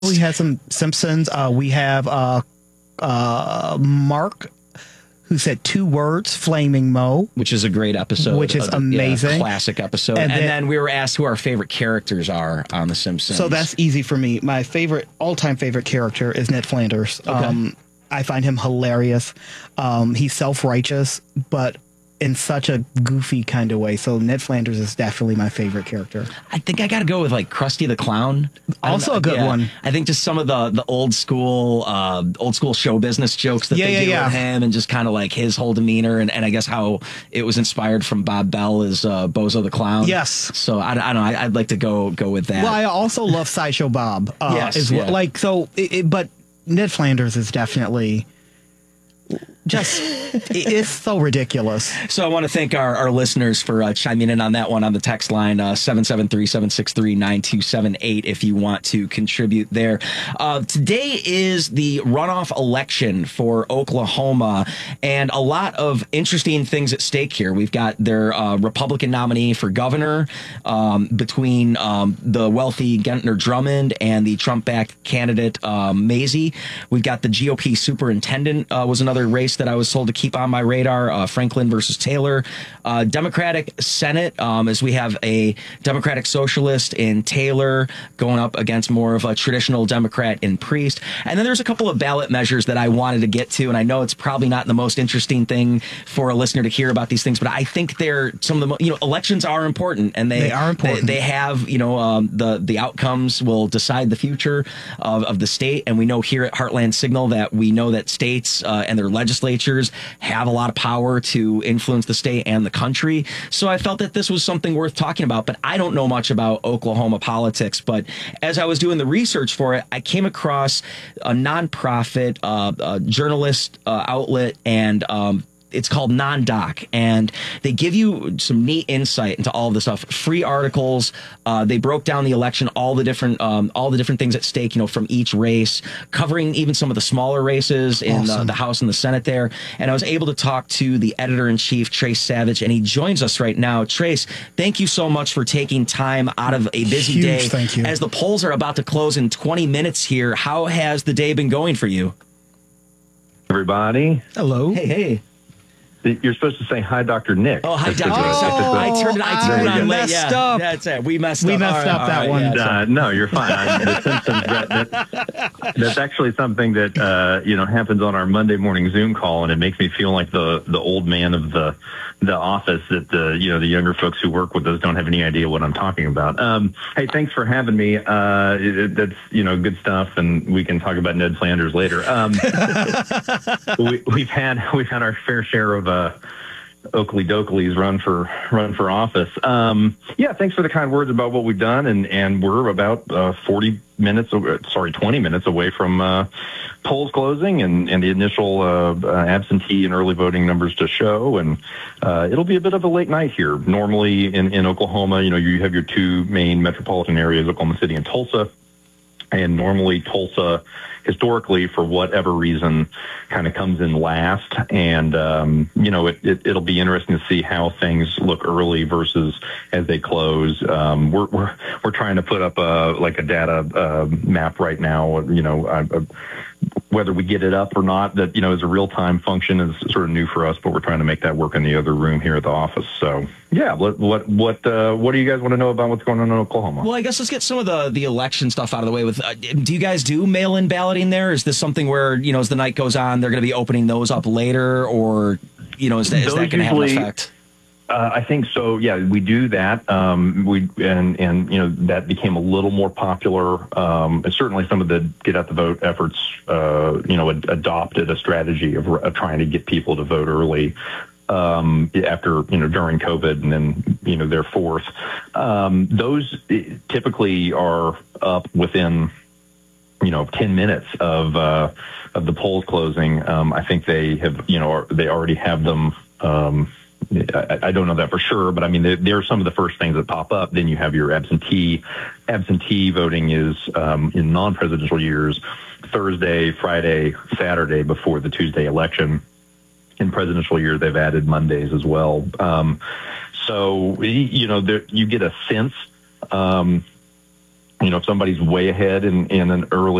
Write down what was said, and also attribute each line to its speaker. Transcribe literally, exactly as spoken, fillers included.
Speaker 1: We had some Simpsons. Uh, we have uh, uh, Mark, who said two words, Flaming Mo.
Speaker 2: Which is a great episode.
Speaker 1: Which is
Speaker 2: the,
Speaker 1: amazing.
Speaker 2: Yeah, classic episode.
Speaker 1: And,
Speaker 2: and
Speaker 1: then,
Speaker 2: then we were asked who our favorite characters are on The Simpsons.
Speaker 1: So that's easy for me. My favorite, all-time favorite character is Ned Flanders.
Speaker 2: Okay.
Speaker 1: Um, I find him hilarious. Um, he's self-righteous, but in such a goofy kind of way. So Ned Flanders is definitely my favorite character.
Speaker 2: I think I got to go with like Krusty the Clown.
Speaker 1: Also a good
Speaker 2: yeah.
Speaker 1: one.
Speaker 2: I think just some of the the old school uh, old school show business jokes that
Speaker 1: yeah,
Speaker 2: they
Speaker 1: yeah,
Speaker 2: do
Speaker 1: yeah.
Speaker 2: with him, and just kind of like his whole demeanor, and, and I guess how it was inspired from Bob Bell as uh, Bozo the Clown.
Speaker 1: Yes.
Speaker 2: So I, I don't know. I, I'd like to go go with that.
Speaker 1: Well, I also love Sideshow Bob. Uh,
Speaker 2: yes.
Speaker 1: as well.
Speaker 2: Yeah.
Speaker 1: Like so, it, it, but Ned Flanders is definitely. Just, it's so ridiculous.
Speaker 2: So I want to thank our, our listeners for uh, chiming in on that one on the text line, uh, seven seven three, seven six three, nine two seven eight if you want to contribute there. Uh, today is the runoff election for Oklahoma, and a lot of interesting things at stake here. We've got their uh, Republican nominee for governor um, between um, the wealthy Gentner Drummond and the Trump-backed candidate um, Mazie. We've got the G O P superintendent uh, was another race that I was told to keep on my radar, uh, Franklin versus Taylor. Uh, Democratic Senate, um, as we have a Democratic Socialist in Taylor going up against more of a traditional Democrat in Priest. And then there's a couple of ballot measures that I wanted to get to, and I know it's probably not the most interesting thing for a listener to hear about these things, but I think they're some of the, you know, elections are important, and they,
Speaker 1: they are important.
Speaker 2: They, they have, you know, um, the, the outcomes will decide the future of, of the state. And we know here at Heartland Signal that we know that states uh, and their legislatures have a lot of power to influence the state and the country. So I felt that this was something worth talking about, but I don't know much about Oklahoma politics. But as I was doing the research for it, I came across a nonprofit uh, uh, journalist uh, outlet, and um, it's called Non-Doc, and they give you some neat insight into all of this stuff. Free articles. Uh, they broke down the election, all the different, um, all the different things at stake, you know, from each race, covering even some of the smaller races in
Speaker 1: awesome.
Speaker 2: the, the House and the Senate there. And I was able to talk to the editor-in-chief, Trace Savage, and he joins us right now. Trace, thank you so much for taking time out of a busy
Speaker 1: Huge
Speaker 2: day.
Speaker 1: thank you.
Speaker 2: As the polls are about to close in twenty minutes here, how has the day been going for you?
Speaker 3: Everybody.
Speaker 1: Hello.
Speaker 2: Hey, hey.
Speaker 3: You're supposed to say hi, Doctor Nick.
Speaker 2: Oh, hi,
Speaker 3: That's
Speaker 2: Doctor Nick.
Speaker 1: Oh,
Speaker 2: I turned it. I turned it
Speaker 1: I
Speaker 2: on late.
Speaker 1: messed
Speaker 2: Yeah,
Speaker 1: up.
Speaker 2: that's it. We messed
Speaker 1: We
Speaker 2: up.
Speaker 1: messed
Speaker 2: All right,
Speaker 1: up
Speaker 2: all
Speaker 1: that
Speaker 2: right,
Speaker 1: one.
Speaker 2: yeah, so-
Speaker 3: Uh, no, you're fine. I, the Simpsons, that, that, that's actually something that uh, you know happens on our Monday morning Zoom call, and it makes me feel like the the old man of the the office that the you know the younger folks who work with us don't have any idea what I'm talking about. Um, hey, thanks for having me. Uh, it, that's you know good stuff, and we can talk about Ned Flanders later. Um, we, we've had we've had our fair share of. Uh, Oakley Dokley's run for run for office. Um, yeah, thanks for the kind words about what we've done, and and we're about uh, forty minutes, sorry, twenty minutes away from uh, polls closing and and the initial uh, uh, absentee and early voting numbers to show, and uh, it'll be a bit of a late night here. Normally in in Oklahoma, you know, you have your two main metropolitan areas, Oklahoma City and Tulsa. And normally Tulsa, historically, for whatever reason, kind of comes in last. And, um, you know, it, it, it'll be interesting to see how things look early versus as they close. Um, we're, we're, we're trying to put up a, like a data uh, map right now, you know, I, I, whether we get it up or not, that, you know, is a real-time function is sort of new for us, but we're trying to make that work in the other room here at the office. So, yeah, what what what, uh, what do you guys want to know about what's going on in Oklahoma?
Speaker 2: Well, I guess let's get some of the, the election stuff out of the way. With uh, do you guys do mail-in balloting there? Is this something where, you know, as the night goes on, they're going to be opening those up later, or, you know, is that, is that going to have an effect?
Speaker 3: Uh, I think so. Yeah, we do that. Um, we and and you know that became a little more popular. Um, and certainly, some of the get out the vote efforts, uh, you know, ad- adopted a strategy of, of trying to get people to vote early. Um, after, you know, during COVID, and then, you know, their fourth. Um, those typically are up within, you know, ten minutes of uh, of the polls closing. Um, I think they have, you know, they already have them. Um, I, I don't know that for sure, but I mean, they're, they're some of the first things that pop up. Then you have your absentee. Absentee voting is um, in non-presidential years, Thursday, Friday, Saturday before the Tuesday election. In presidential year, they've added Mondays as well. Um, so, you know, there, you get a sense um, you know, if somebody's way ahead in, in an early